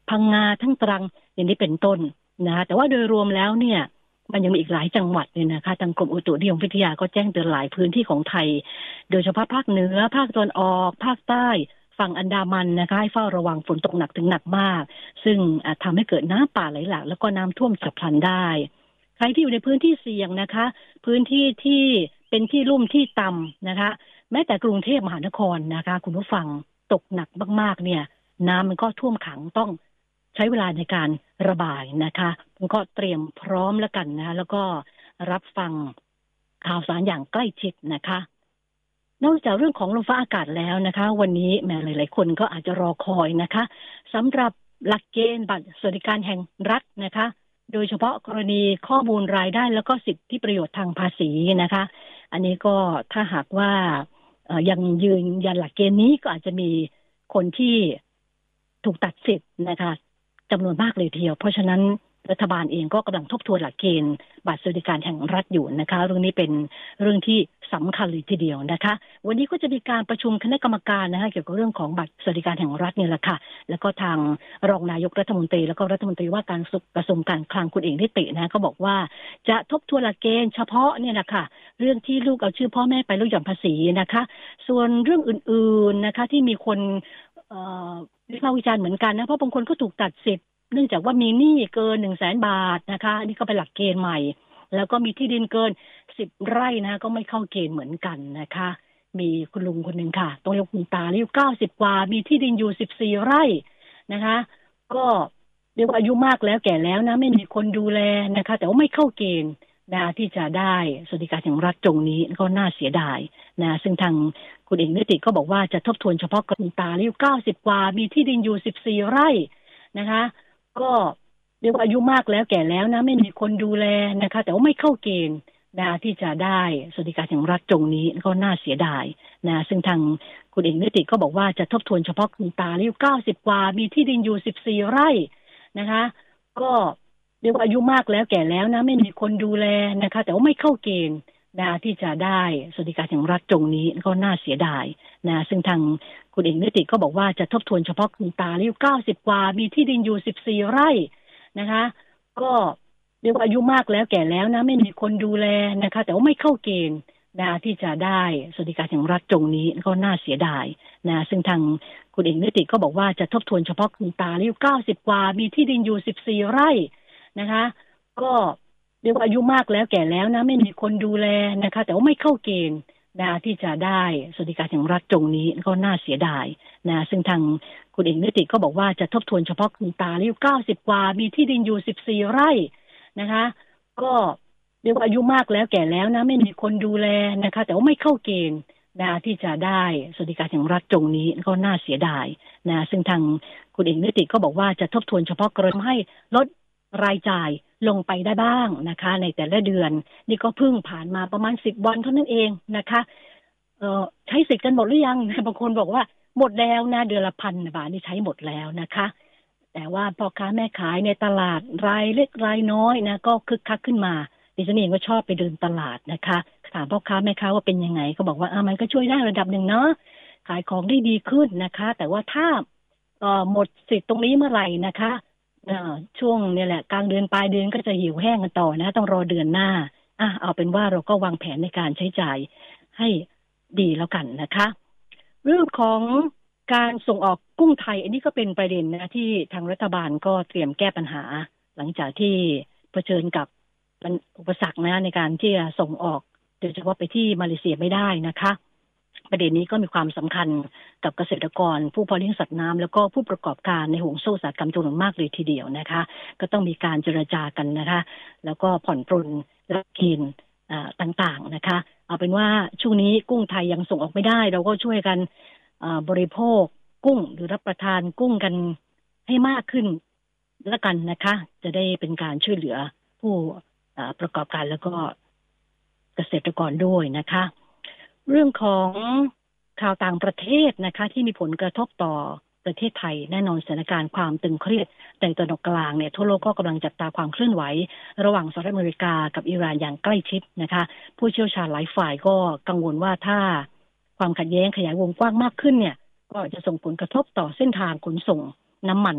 พังงาทั้งตรังอย่างนี้เป็นต้นนะคะแต่ว่าโดยรวมแล้วเนี่ยมันยังมีอีกหลายจังหวัดเลยนะคะทางกรมอุตุนิยมวิทยาก็แจ้งเตือนหลายพื้นที่ของไทยโดยเฉพาะภาคเหนือภาคตะวันออกภาคใต้ฝั่งอันดามันนะคะให้เฝ้าระวังฝนตกหนักถึงหนักมากซึ่งอาจทำให้เกิดน้ำป่าไหลหลากแล้วก็น้ำท่วมฉับพลันได้ใครที่อยู่ในพื้นที่เสี่ยงนะคะพื้นที่ที่เป็นที่ลุ่มที่ต่ำนะคะแม้แต่กรุงเทพมหานครนะคะคุณผู้ฟังตกหนักมากๆเนี่ยน้ำมันก็ท่วมขังต้องใช้เวลาในการระบายนะคะมันก็เตรียมพร้อมแล้วกันนะแล้วก็รับฟังข่าวสารอย่างใกล้ชิดนะคะนอกจากเรื่องของลมฟ้าอากาศแล้วนะคะวันนี้แม้หลายๆคนก็อาจจะรอคอยนะคะสำหรับหลักเกณฑ์บัตรสวัสดิการแห่งรัฐนะคะโดยเฉพาะกรณีข้อมูลรายได้แล้วก็สิทธิประโยชน์ทางภาษีนะคะอันนี้ก็ถ้าหากว่ายังยืนยันหลักเกณฑ์นี้ก็อาจจะมีคนที่ถูกตัดสิทธิ์นะคะจำนวนมากเลยทีเดียวเพราะฉะนั้นรัฐบาลเองก็กำลังทบทวนหลักเกณฑ์บัตรสวัสดิการแห่งรัฐอยู่นะคะเรื่องนี้เป็นเรื่องที่สำคัญเลยทีเดียวนะคะวันนี้ก็จะมีการประชุมคณะกรรมการนะคะเกี่ยวกับเรื่องของบัตรสวัสดิการแห่งรัฐเนี่ยแหละค่ะแล้วก็ทางรองนายกรัฐมนตรีแล้วก็รัฐมนตรีว่าการกระทรวงการคลังคุณเอกนิตินะก็บอกว่าจะทบทวนหลักเกณฑ์เฉพาะเนี่ยนะคะเรื่องที่ลูกเอาชื่อพ่อแม่ไปลดหย่อนภาษีนะคะส่วนเรื่องอื่นๆนะคะที่มีคนวิพากษ์วิจารณ์เหมือนกันนะเพราะบางคนก็ถูกตัดสิทธิ์เนื่องจากว่ามีหนี้เกิน 100,000 บาทนะคะอันนี้ก็เป็นหลักเกณฑ์ใหม่แล้วก็มีที่ดินเกิน10 ไร่นะก็ไม่เข้าเกณฑ์เหมือนกันนะคะมีคุณลุงคนหนึ่งค่ะต้องเรียกคุณตาอายุ90 กว่ามีที่ดินอยู่14 ไร่นะคะก็เรียกว่าอายุมากแล้วแก่แล้วนะไม่มีคนดูแลนะคะแต่ว่าไม่เข้าเกณฑ์นะที่จะได้สวัสดิการแห่งรัฐตรงนี้ก็น่าเสียดายนะซึ่งทางคุณเอกนิติก็บอกว่าจะทบทวนเฉพาะคุณตาอายุ90 กว่ามีที่ดินอยู่14 ไร่นะคะก็เรียกว่าอายุมากแล้วแก่แล้วนะไม่มีคนดูแลนะคะแต่ว่าไม่เข้าเกณฑ์นะที่จะได้สวัสดิการแห่งรัฐตรงนี้ก็น่าเสียดายนะซึ่งทางคุณเอกนิติก็บอกว่าจะทบทวนเฉพาะคุณตาอายุ90 กว่ามีที่ดินอยู่14 ไร่นะคะก็เรียกว่าอายุมากแล้วแก่แล้วนะไม่มีคนดูแลนะคะแต่ว่าไม่เข้าเกณฑ์นะที่จะได้สวัสดิการแห่งรัฐตรงนี้ก็น่าเสียดายนะซึ่งทางคุณเอกนิติก็บอกว่าจะทบทวนเฉพาะคุณตาอายุ90 กว่ามีที่ดินอยู่14 ไร่นะคะก็เรียกว่าอายุมากแล้วแก่แล้วนะไม่มีคนดูแลนะคะแต่ว่าไม่เข้าเกณฑ์นะที่จะได้สวัสดิการแห่งรัฐตรงนี้ก็น่าเสียดายนะซึ่งทางคุณเอกนิติก็บอกว่าจะทบทวนเฉพาะคุณตาอายุ90 กว่ามีที่ดินอยู่14 ไร่นะคะก็เรียกว่าอายุมากแล้วแก่แล้วนะไม่มีคนดูแลนะคะแต่ว่าไม่เข้าเกณฑ์นะที่จะได้สวัสดิการแห่งรัฐตรงนี้ก็น่าเสียดายนะซึ่งทางคุณเอกนิติก็บอกว่าจะทบทวนเฉพาะคุณตาอายุ90 กว่ามีที่ดินอยู่14 ไร่นะคะก็เรียกว่าอายุมากแล้วแก่แล้วนะไม่มีคนดูแลนะคะแต่ว่าไม่เข้าเกณฑ์นะที่จะได้สวัสดิการแห่งรัฐตรงนี้ก็น่าเสียดายนะซึ่งทางคุณเอกนิติก็บอกว่าจะทบทวนเฉพาะกรณีให้ลดรายจ่ายลงไปได้บ้างนะคะในแต่ละเดือนนี่ก็เพิ่งผ่านมาประมาณ10 วันเท่านั้นเองนะคะใช้สิทธิ์กันหมดหรือยังบางคนบอกว่าหมดแล้วนะเดือนละ1,000 บาทนี่ใช้หมดแล้วนะคะแต่ว่าพ่อค้าแม่ขายในตลาดรายเล็กรายน้อยนะก็คึกคักขึ้นมาดิฉันเองก็ชอบไปเดินตลาดนะคะถามพ่อค้าแม่ค้าว่าเป็นยังไงก็บอกว่ามันก็ช่วยได้ระดับหนึ่งเนาะขายของได้ดีขึ้นนะคะแต่ว่าถ้าหมดสิทธิ์ตรงนี้เมื่อไหร่นะคะช่วงเนี่ยแหละกลางเดือนปลายเดือนก็จะหิวแห้งกันต่อนะต้องรอเดือนหน้าเอาเป็นว่าเราก็วางแผนในการใช้จ่ายให้ดีแล้วกันนะคะเรื่องของการส่งออกกุ้งไทยอันนี้ก็เป็นประเด็นนะที่ทางรัฐบาลก็เตรียมแก้ปัญหาหลังจากที่เผชิญกับอุปสรรคนะในการที่จะส่งออกโดยเฉพาะไปที่มาเลเซียไม่ได้นะคะประเด็นนี้ก็มีความสำคัญกับเกษตรกรผู้เพาะเลี้ยงสัตว์น้ำแล้วก็ผู้ประกอบการในห่วงโซ่อุตสาหกรรมจำนวนมากเลยทีเดียวนะคะก็ต้องมีการเจรจากันนะคะแล้วก็ผ่อนปรนรับเกณฑ์ต่างๆนะคะเอาเป็นว่าช่วงนี้กุ้งไทยยังส่งออกไม่ได้เราก็ช่วยกันบริโภคกุ้งหรือรับประทานกุ้งกันให้มากขึ้นแล้วกันนะคะจะได้เป็นการช่วยเหลือผู้ประกอบการแล้วก็เกษตรกรด้วยนะคะเรื่องของข่าวต่างประเทศนะคะที่มีผลกระทบต่อประเทศไทยแน่นอนสถานการณ์ความตึงเครียดในตะวันออกกลางเนี่ยทั่วโลกก็กำลังจับตาความเคลื่อนไหวระหว่างสหรัฐอเมริกากับอิหร่านอย่างใกล้ชิดนะคะผู้เชี่ยวชาญหลายฝ่ายก็กังวลว่าถ้าความขัดแย้งขยายวงกว้างมากขึ้นเนี่ยก็จะส่งผลกระทบต่อเส้นทางขนส่งน้ำมัน